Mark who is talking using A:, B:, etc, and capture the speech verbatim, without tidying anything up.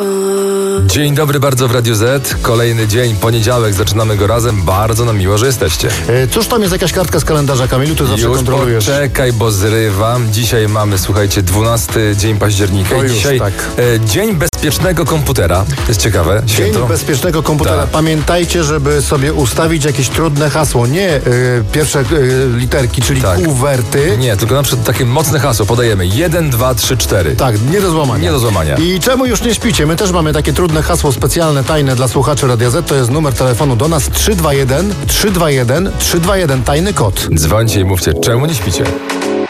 A: Dzień dobry bardzo w Radiu Z. Kolejny dzień, poniedziałek, zaczynamy go razem. Bardzo nam miło, że jesteście.
B: E, cóż tam jest jakaś kartka z kalendarza, Kamilu? Ty zawsze
A: już
B: kontrolujesz.
A: Poczekaj, bo zrywam. Dzisiaj mamy, słuchajcie, dwunasty dzień października.
B: To
A: I
B: już,
A: dzisiaj
B: tak.
A: e, dzień bezpiecznego komputera. To jest ciekawe.
B: Dzień
A: Święto.
B: bezpiecznego komputera.
A: Tak.
B: Pamiętajcie, żeby sobie ustawić jakieś trudne hasło. Nie y, pierwsze y, literki, czyli
A: Tak.
B: kuwerty.
A: Nie, tylko na przykład takie mocne hasło podajemy. jeden, dwa, trzy, cztery.
B: Tak, nie do złamania.
A: Nie do złamania.
B: I czemu już nie śpicie? My też mamy takie trudne hasło specjalne, tajne dla słuchaczy Radia Z. To jest numer telefonu do nas trzysta dwadzieścia jeden, trzysta dwadzieścia jeden, trzysta dwadzieścia jeden, tajny kod.
A: Dzwońcie i mówcie, czemu nie śpicie.